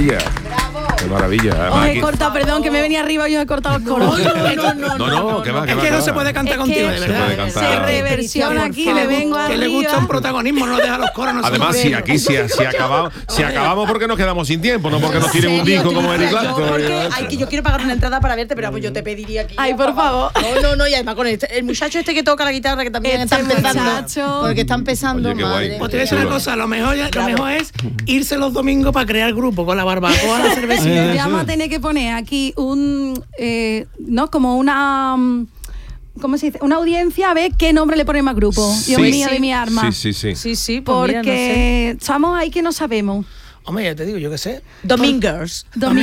maravilla. Qué maravilla. Además, Os he aquí... cortado, perdón, que me venía arriba y os he cortado el coro. No, que va, es que no se puede cantar contigo, de verdad. puede cantar. Se reversiona aquí, le vengo arriba. Que le gusta un protagonismo, no deja los coros. No Además, si aquí si acabamos porque nos quedamos sin tiempo, no porque nos tiren un disco como Eric Clapton. Yo quiero pagar una entrada para verte, pero yo te pediría aquí. Ay, por favor. No, y además con el muchacho este que toca la guitarra, que también está empezando. Muchacho. Porque está empezando, Oye, qué guay. madre. Pues te voy a decir una cosa, lo mejor es irse los domingos para crear grupo con la barbacoa, la cervecilla. Vamos a tener que poner aquí como una... ¿Cómo se dice? Una audiencia a ver qué nombre le ponemos al grupo. Dios mío, de mi arma. Sí. Sí, pues Porque mira, no sé. estamos ahí que no sabemos. Hombre, ya te digo, yo qué sé. Domingos. Sundays.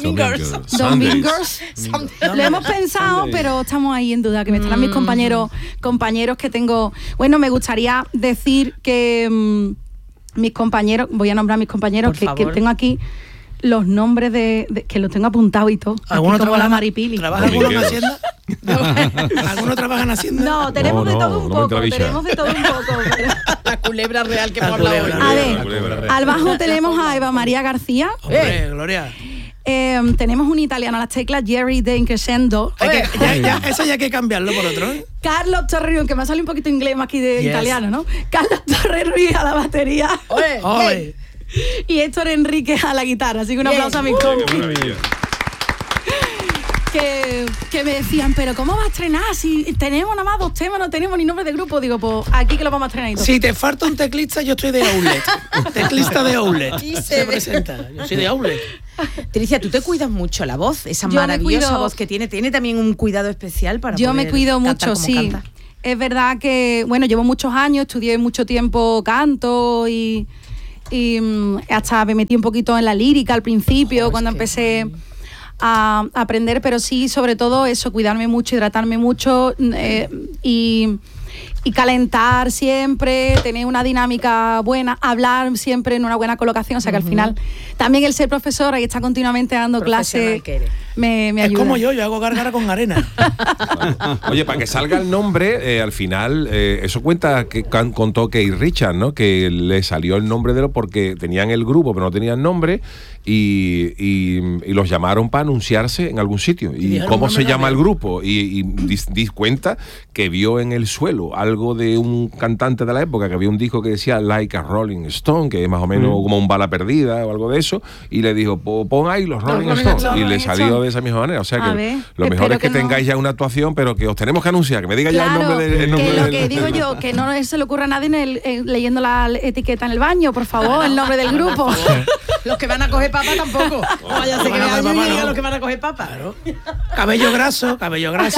Lo hemos pensado, pero estamos ahí en duda, que me estarán mis compañeros que tengo. Bueno, me gustaría decir que mis compañeros, voy a nombrar a mis compañeros que tengo aquí los nombres de que los tengo apuntados y todo. ¿Alguno como la trabaja, Maripili. ¿Trabaja alguno en Hacienda? ¿Alguno trabaja en Hacienda? No, tenemos de todo un poco. Pero... La culebra real que hemos hablado hoy. A ver, al bajo tenemos a Eva María García. Hombre, Gloria. Tenemos un italiano a las teclas, Jerry de Increscendo. Eso ya hay que cambiarlo por otro, ¿eh? Carlos Torre Ruiz, que me ha salido un poquito inglés más aquí de italiano, ¿no? Carlos Torre Ruiz a la batería. Oye. Y Héctor Enríquez a la guitarra. Así que un aplauso a mis compis. Que me decían, pero ¿cómo vas a estrenar? Si tenemos nada más 2 temas, no tenemos ni nombre de grupo. Digo, pues aquí que lo vamos a estrenar y todo. Si te falta un teclista, yo estoy de Outlet. Teclista de Outlet. Y se presenta. Yo soy de Outlet. Tricia, tú te cuidas mucho la voz, esa maravillosa voz que tiene. Tiene también un cuidado especial para Yo poder me cuido cantar mucho, como sí. canta. Es verdad que, bueno, llevo muchos años, estudié mucho tiempo canto y hasta me metí un poquito en la lírica al principio, cuando empecé a aprender, pero sí, sobre todo eso, cuidarme mucho, hidratarme mucho y calentar siempre, tener una dinámica buena, hablar siempre en una buena colocación, o sea que al final también el ser profesora y estar continuamente dando clases me ayuda. Es como yo hago gárgara con arena. Oye, para que salga el nombre, al final, eso cuenta que contó Keith Richards, ¿no? Que le salió el nombre de lo porque tenían el grupo, pero no tenían nombre y los llamaron para anunciarse en algún sitio. ¿Y cómo se llama el grupo? Y di cuenta que vio en el suelo algo de un cantante de la época, que había un disco que decía Like a Rolling Stone, que es más o menos como un bala perdida o algo de eso, y le dijo, pon ahí los Rolling Stones, y le salió de esa misma manera. O sea que lo mejor es que tengáis ya una actuación, pero que os tenemos que anunciar, que me diga ya el nombre del... Lo que digo yo, que no se le ocurra a nadie leyendo la etiqueta en el baño, por favor, el nombre del grupo. Los que van a coger papa tampoco. Vaya, sé que me digan los que van a coger papa. Claro. Cabello graso. Cabello graso.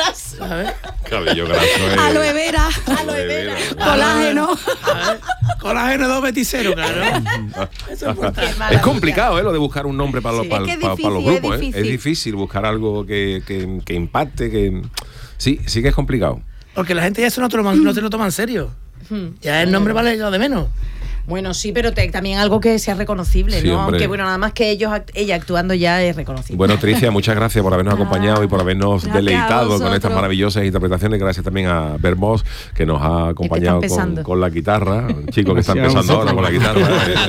Cabello graso. Aloe vera. Colágeno. Colágeno 2 beticero, claro. Es complicado, lo de buscar un nombre para los grupos. Es difícil buscar algo que impacte, sí que es complicado. Porque la gente ya eso no se lo toma en serio. Ya el nombre vale lo de menos. Bueno, sí, pero también algo que sea reconocible, sí, ¿no? Hombre. Aunque, bueno, nada más que ella actuando ya es reconocible. Bueno, Tricia, muchas gracias por habernos acompañado y por habernos deleitado con estas maravillosas interpretaciones. Gracias también a Bermos, que nos ha acompañado con la guitarra. Un chico que está empezando ahora con la guitarra.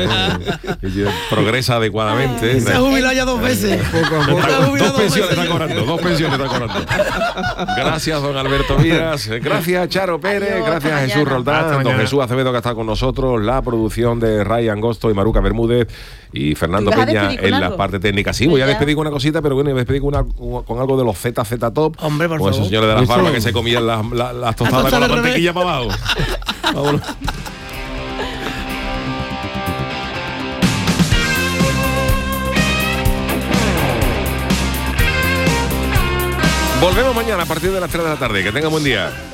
Progresa adecuadamente. Se ha jubilado ya 2 veces. Dos pensiones está cobrando. Gracias, don Alberto Vías. Gracias, Charo Pérez. Gracias, Jesús Roldán. Don Jesús Acevedo, que está con nosotros. La producción de Ray Angosto y Maruca Bermúdez y Fernando Peña en la parte técnica. Sí, voy a despedir con una cosita, pero bueno, voy a despedir con algo de los ZZ Top. Hombre, por favor. Con esos señores de las barbas que se comían las tostadas con la mantequilla para abajo. Vámonos. Volvemos mañana a partir de las 3 de la tarde. Que tengan buen día.